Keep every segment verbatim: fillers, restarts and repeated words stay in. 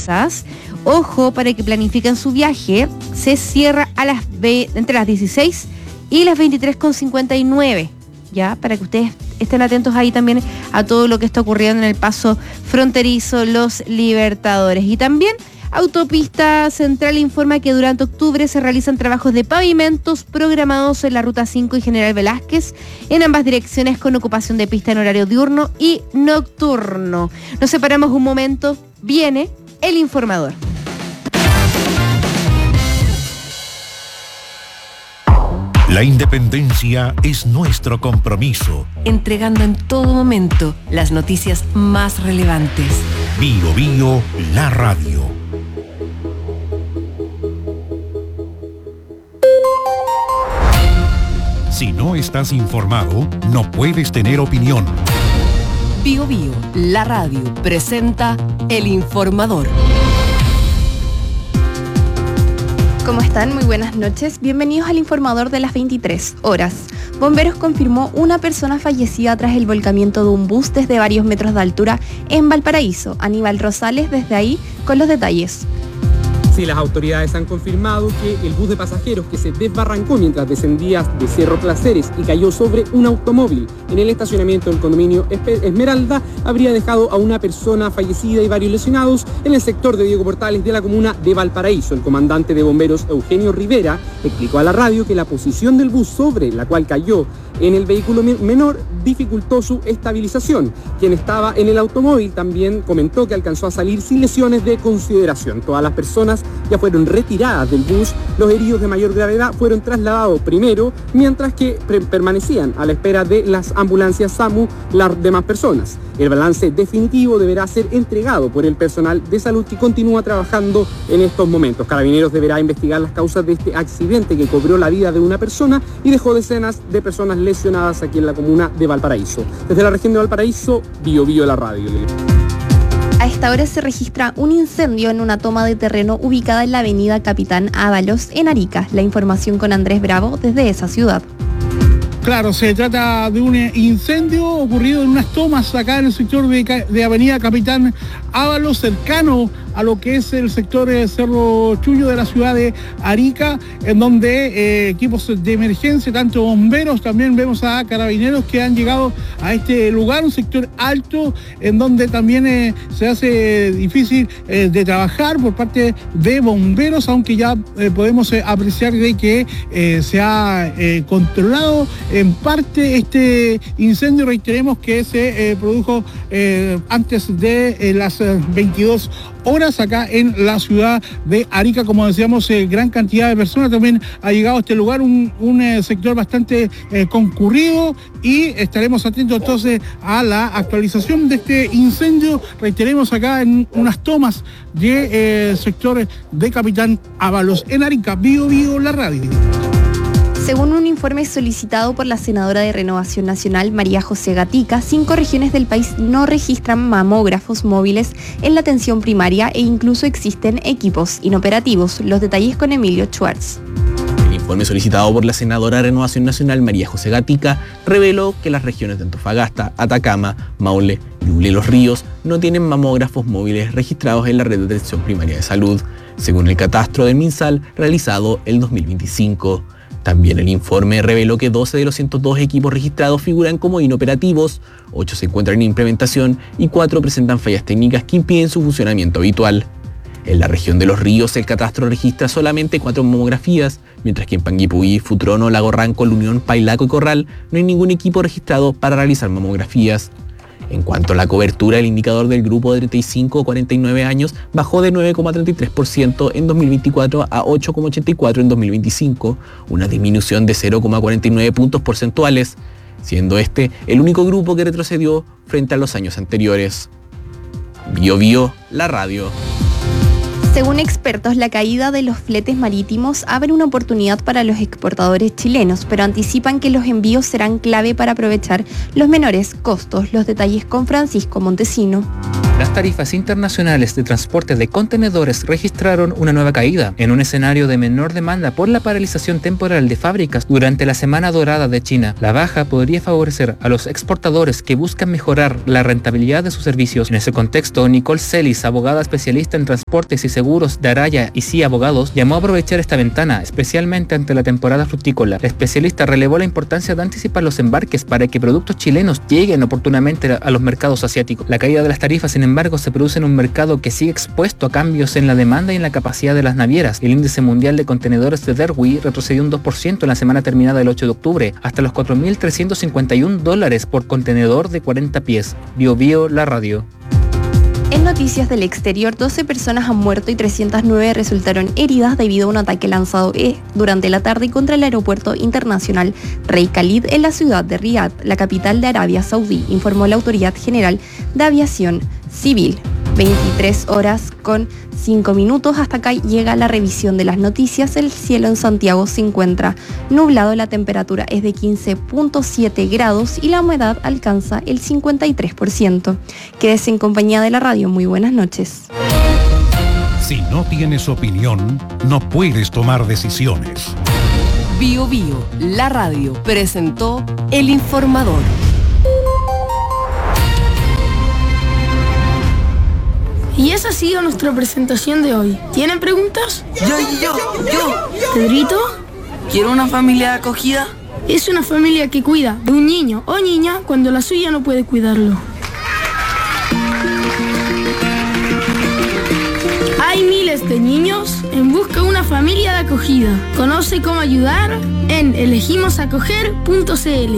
empresas, ojo, para que planifiquen su viaje, se cierra a las ve- entre las dieciséis y las veintitrés con cincuenta y nueve, ya, para que ustedes estén atentos ahí también a todo lo que está ocurriendo en el paso fronterizo Los Libertadores. Y también Autopista Central informa que durante octubre se realizan trabajos de pavimentos programados en la Ruta cinco y General Velázquez en ambas direcciones, con ocupación de pista en horario diurno y nocturno. Nos separamos un momento, viene el informador. La independencia es nuestro compromiso. Entregando en todo momento las noticias más relevantes. Bio Bio, la radio. Si no estás informado, no puedes tener opinión. Bio Bio, la radio, presenta El Informador. ¿Cómo están? Muy buenas noches. Bienvenidos al Informador de las veintitrés horas. Bomberos confirmó una persona fallecida tras el volcamiento de un bus desde varios metros de altura en Valparaíso. Aníbal Rosales desde ahí con los detalles. Sí, las autoridades han confirmado que el bus de pasajeros que se desbarrancó mientras descendía de Cerro Placeres y cayó sobre un automóvil en el estacionamiento del condominio Esmeralda habría dejado a una persona fallecida y varios lesionados en el sector de Diego Portales de la comuna de Valparaíso. El comandante de bomberos Eugenio Rivera explicó a la radio que la posición del bus sobre la cual cayó en el vehículo menor dificultó su estabilización. Quien estaba en el automóvil también comentó que alcanzó a salir sin lesiones de consideración. Todas las personas ya fueron retiradas del bus. Los heridos de mayor gravedad fueron trasladados primero, mientras que pre- permanecían a la espera de las ambulancias SAMU las demás personas. El balance definitivo deberá ser entregado por el personal de salud que continúa trabajando en estos momentos. Carabineros deberá investigar las causas de este accidente que cobró la vida de una persona y dejó decenas de personas lesionadas aquí en la comuna de Valparaíso. Desde la región de Valparaíso, Bio Bio la radio. A esta hora se registra un incendio en una toma de terreno ubicada en la avenida Capitán Ábalos, en Arica. La información con Andrés Bravo desde esa ciudad. Claro, se trata de un incendio ocurrido en unas tomas acá en el sector de, de avenida Capitán Ábalos, cercano a lo que es el sector de Cerro Chullo de la ciudad de Arica, en donde eh, equipos de emergencia, tanto bomberos, también vemos a carabineros que han llegado a este lugar, un sector alto, en donde también eh, se hace difícil eh, de trabajar por parte de bomberos, aunque ya eh, podemos eh, apreciar de que eh, se ha eh, controlado en parte este incendio. Reiteremos que se eh, produjo eh, antes de eh, las eh, veintidós horas acá en la ciudad de Arica. Como decíamos, eh, gran cantidad de personas también ha llegado a este lugar, un, un eh, sector bastante eh, concurrido, y estaremos atentos entonces a la actualización de este incendio. Reiteremos acá en unas tomas de eh, sector de Capitán Ábalos en Arica. Bio Bio la radio. Según un informe solicitado por la senadora de Renovación Nacional, María José Gatica, cinco regiones del país no registran mamógrafos móviles en la atención primaria e incluso existen equipos inoperativos. Los detalles con Emilio Schwartz. El informe solicitado por la senadora de Renovación Nacional, María José Gatica, reveló que las regiones de Antofagasta, Atacama, Maule, Ñuble y Los Ríos no tienen mamógrafos móviles registrados en la red de atención primaria de salud, según el catastro del MinSal realizado el dos mil veinticinco. También el informe reveló que doce de los ciento dos equipos registrados figuran como inoperativos, ocho se encuentran en implementación y cuatro presentan fallas técnicas que impiden su funcionamiento habitual. En la región de Los Ríos, el catastro registra solamente cuatro mamografías, mientras que en Panguipulli, Futrono, Lago Ranco, La Unión, Pailaco y Corral no hay ningún equipo registrado para realizar mamografías. En cuanto a la cobertura, el indicador del grupo de treinta y cinco a cuarenta y nueve años bajó de nueve coma treinta y tres por ciento en dos mil veinticuatro a ocho coma ochenta y cuatro por ciento en dos mil veinticinco, una disminución de cero coma cuarenta y nueve puntos porcentuales, siendo este el único grupo que retrocedió frente a los años anteriores. Bio Bio, la radio. Según expertos, la caída de los fletes marítimos abre una oportunidad para los exportadores chilenos, pero anticipan que los envíos serán clave para aprovechar los menores costos. Los detalles con Francisco Montesino. Las tarifas internacionales de transporte de contenedores registraron una nueva caída en un escenario de menor demanda por la paralización temporal de fábricas durante la Semana Dorada de China. La baja podría favorecer a los exportadores que buscan mejorar la rentabilidad de sus servicios. En ese contexto, Nicole Celis, abogada especialista en transportes y seguros de Araya y C I Abogados, llamó a aprovechar esta ventana, especialmente ante la temporada frutícola. La especialista relevó la importancia de anticipar los embarques para que productos chilenos lleguen oportunamente a los mercados asiáticos. La caída de las tarifas, sin embargo, se produce en un mercado que sigue expuesto a cambios en la demanda y en la capacidad de las navieras. El índice mundial de contenedores de Drewry retrocedió un dos por ciento en la semana terminada el ocho de octubre, hasta los cuatro mil trescientos cincuenta y un dólares por contenedor de cuarenta pies. Bio Bio, la radio. En noticias del exterior, doce personas han muerto y trescientas nueve resultaron heridas debido a un ataque lanzado durante la tarde contra el aeropuerto internacional Rey Khalid en la ciudad de Riad, la capital de Arabia Saudí, informó la Autoridad General de Aviación Civil. veintitrés horas con cinco minutos. Hasta acá llega la revisión de las noticias. El cielo en Santiago se encuentra nublado, la temperatura es de quince punto siete grados y la humedad alcanza el cincuenta y tres por ciento. Quédese en compañía de la radio. Muy buenas noches. Si no tienes opinión, no puedes tomar decisiones. Bio Bio, la radio, presentó El Informador. Y esa ha sido nuestra presentación de hoy. ¿Tienen preguntas? Yo, yo, yo. ¿Pedrito? ¿Quiero una familia de acogida? Es una familia que cuida de un niño o niña cuando la suya no puede cuidarlo. Hay miles de niños en busca de una familia de acogida. Conoce cómo ayudar en elegimos acoger punto c l.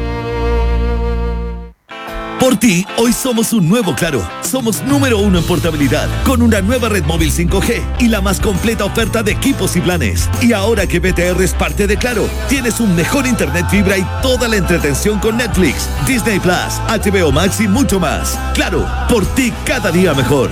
Por ti, hoy somos un nuevo Claro. Somos número uno en portabilidad, con una nueva red móvil cinco G y la más completa oferta de equipos y planes. Y ahora que B T R es parte de Claro, tienes un mejor internet fibra y toda la entretención con Netflix, Disney Plus, H B O Max y mucho más. Claro, por ti cada día mejor.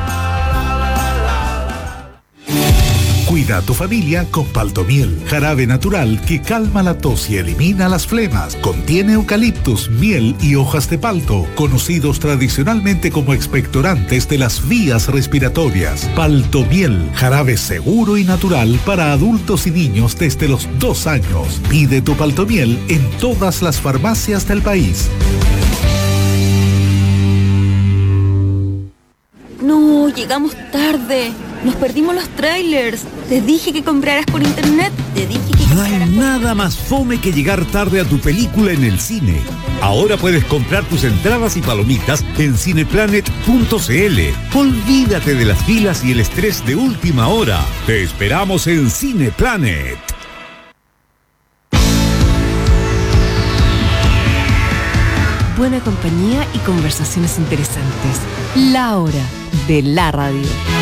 Cuida a tu familia con Paltomiel, jarabe natural que calma la tos y elimina las flemas. Contiene eucaliptus, miel y hojas de palto, conocidos tradicionalmente como expectorantes de las vías respiratorias. Paltomiel, jarabe seguro y natural para adultos y niños desde los dos años. Pide tu Paltomiel en todas las farmacias del país. No, llegamos tarde. Nos perdimos los trailers. Te dije que compraras por internet. Te dije que No hay nada más fome que llegar tarde a tu película en el cine. Ahora puedes comprar tus entradas y palomitas en cineplanet punto c l. Olvídate de las filas y el estrés de última hora. Te esperamos en Cineplanet. Buena compañía y conversaciones interesantes. La hora de la radio.